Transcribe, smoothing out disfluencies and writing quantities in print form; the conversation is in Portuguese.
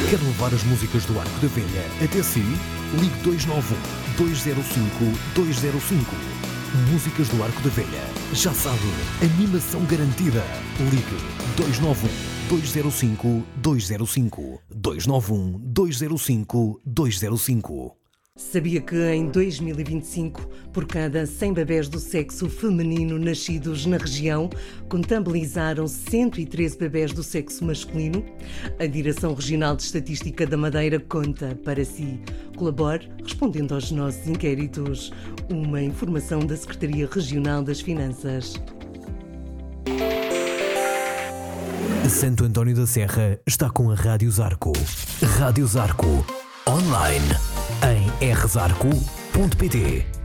Quer levar as músicas do Arco da Velha até si? Ligue 291-205-205. Músicas do Arco da Velha. Já sabe, animação garantida. Ligue 291-205-205. 291-205-205. Sabia que em 2025, por cada 100 bebés do sexo feminino nascidos na região, contabilizaram 113 bebés do sexo masculino? A Direção Regional de Estatística da Madeira conta para si. Colabore respondendo aos nossos inquéritos. Uma informação da Secretaria Regional das Finanças. Santo António da Serra está com a Rádio Zarco. Rádio Zarco. Online em rzarco.pt.